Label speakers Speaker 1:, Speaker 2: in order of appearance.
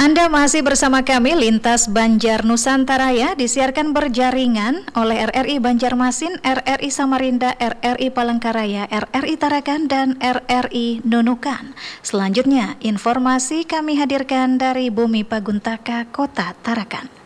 Speaker 1: Anda masih bersama kami, Lintas Banjar Nusantara ya, disiarkan berjaringan oleh RRI Banjarmasin, RRI Samarinda, RRI Palangkaraya, RRI Tarakan, dan RRI Nunukan. Selanjutnya, informasi kami hadirkan dari Bumi Paguntaka, Kota Tarakan.